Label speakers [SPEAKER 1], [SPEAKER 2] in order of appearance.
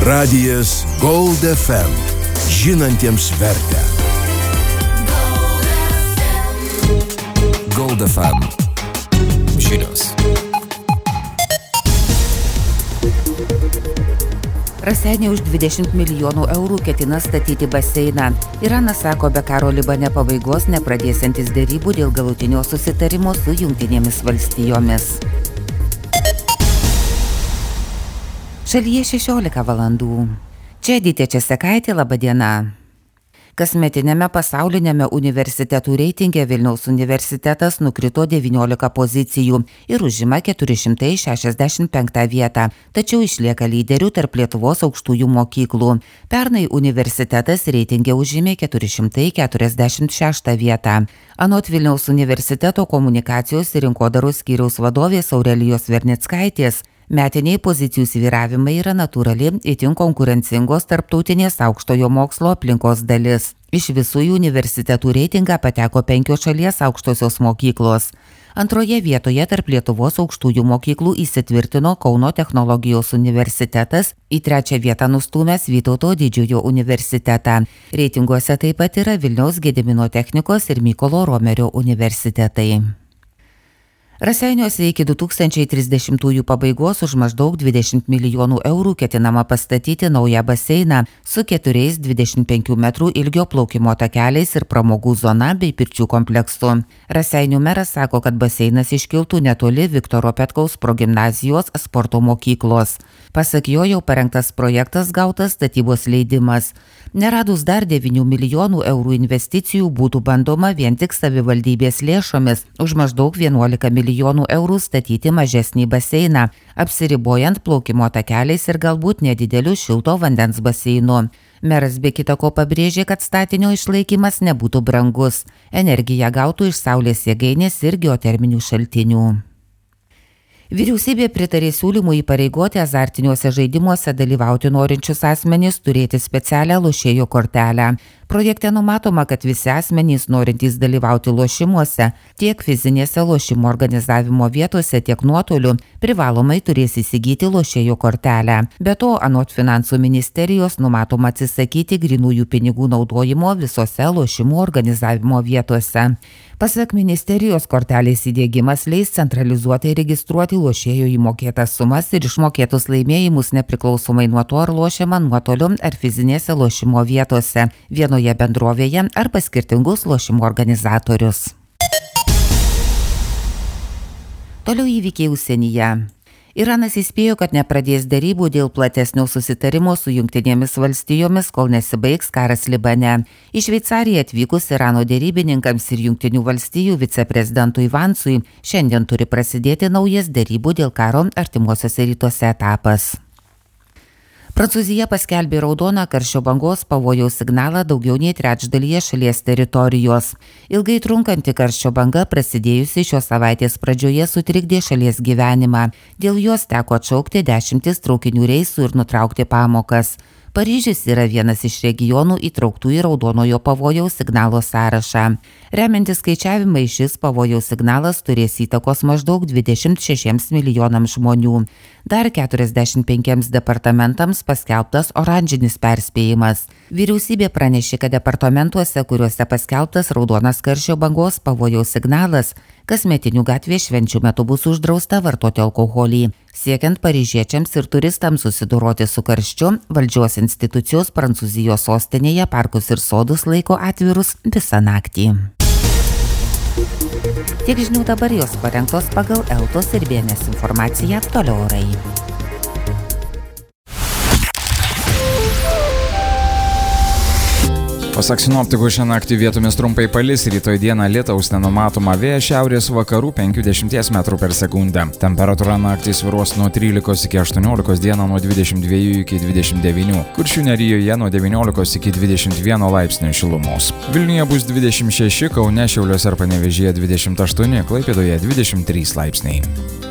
[SPEAKER 1] Radijas Gold FM. Žinantiems vertę.
[SPEAKER 2] Gold FM. Žinios.
[SPEAKER 3] Raseiniai už 20 milijonų eurų ketina statyti baseiną. Iranas sako, be karo Libane pabaigos nepradėsiantis derybų dėl galutinio susitarimo su Jungtinėmis valstijomis. Šalyje 16 valandų. Čia Edita Česekaitė, laba diena. Kasmetinėme pasaulinėme universitetų reitinge Vilniaus universitetas nukrito 19 pozicijų ir užima 465 vietą, tačiau išlieka lyderių tarp Lietuvos aukštųjų mokyklų. Pernai universitetas reitinge užėmė 446 vietą. Anot Vilniaus universiteto komunikacijos ir rinkodaros skyriaus vadovės Aurelijos Vernickaitės, metiniai pozicijų svyravimai yra natūrali, itin konkurencingos tarptautinės aukštojo mokslo aplinkos dalis. Iš visų į universitetų reitingą pateko 5 šalies aukštosios mokyklos. Antroje vietoje tarp Lietuvos aukštųjų mokyklų įsitvirtino Kauno technologijos universitetas, į 3 vietą nustūmęs Vytauto Didžiojo universitetą. Reitinguose taip pat yra Vilniaus Gedimino technikos ir Mykolo Romerio universitetai. Raseiniuose iki 2030 pabaigos už maždaug 20 milijonų eurų ketinama pastatyti naują baseiną su 4 25 metrų ilgio plaukimo takeliais ir pramogų zona bei pirčių kompleksu. Raseinių meras sako, kad baseinas iškiltų netoli Viktoro Petkaus progimnazijos sporto mokyklos. Pasak jo, jau parengtas projektas, gautas statybos leidimas. Neradus dar 9 milijonų eurų investicijų būtų bandoma vien tik savivaldybės lėšomis už maždaug 11 milijonų eurų statyti mažesnį baseiną, apsiribojant plaukimo takeliais ir galbūt nedideliu šilto vandens baseinu. Meras be kita ko pabrėžė, kad statinio išlaikymas nebūtų brangus. Energiją gautų iš saulės jėgainės ir geoterminių šaltinių. Vyriausybė pritarė siūlymui įpareigoti azartiniuose žaidimuose dalyvauti norinčius asmenys turėti specialią lošėjo kortelę. Projekte numatoma, kad visi asmenys norintys dalyvauti lošimuose, tiek fizinėse lošimo organizavimo vietose, tiek nuotoliu, privalomai turės įsigyti lošėjo kortelę. Be to, anot Finansų ministerijos, numatoma atsisakyti grynųjų pinigų naudojimo visose lošimų organizavimo vietose. Pasak ministerijos, kortelės įdiegimas leis centralizuotai registruoti lošėjo įmokėtas sumas ir išmokėtus laimėjimus nepriklausomai nuo to, ar lošiama nuotoliu ar fizinėse lošimo vietose, vienoje bendrovėje ar pas skirtingus lošimo organizatorius. Toliau įvykiai užsienyje. Iranas įspėjo, kad nepradės derybų dėl platesnio susitarimo su Jungtinėmis valstijomis, kol nesibaigs karas Libane. Į Šveicariją atvykus Irano derybininkams ir Jungtinių valstijų viceprezidentui Vansui šiandien turi prasidėti naujas derybų dėl karo artimuosiuose rytuose etapas. Prancūzija paskelbė raudoną karščio bangos pavojaus signalą daugiau nei trečdalyje šalies teritorijos. Ilgai trunkanti karščio banga prasidėjusi šios savaitės pradžioje sutrikdė šalies gyvenimą. Dėl jos teko atšaukti 10 traukinių reisų ir nutraukti pamokas. Paryžius yra vienas iš regionų įtrauktų į raudonojo pavojaus signalo sąrašą. Remiantis skaičiavimai, šis pavojaus signalas turės įtakos maždaug 26 milijonams žmonių. Dar 45 departamentams paskelbtas oranžinis perspėjimas. Vyriausybė pranešė, kad departamentuose, kuriuose paskelbtas raudonas karščio bangos pavojaus signalas, kasmetinių gatvės švenčių metu bus uždrausta vartoti alkoholį. Siekiant paryžiečiams ir turistams susidoroti su karščiu, valdžios institucijos Prancūzijos sostinėje parkus ir sodus laiko atvirus visą naktį. Tiek žinių dabar, jos parengtos pagal Eltos ir BNS informaciją. Toliau orai.
[SPEAKER 4] Pasak sinoptikų, šią naktį vietomis trumpai palis, rytoj dieną lietaus nenumatoma, vėjas šiaurės vakarų 50 metrų per sekundę. Temperatūra naktį svyruos nuo 13 iki 18, dieną nuo 22 iki 29, Kuršių nerijoje nuo 19 iki 21 laipsnių šilumos. Vilniuje bus 26, Kaune, Šiauliuose ir Panevėžyje 28, Klaipėdoje 23 laipsniai.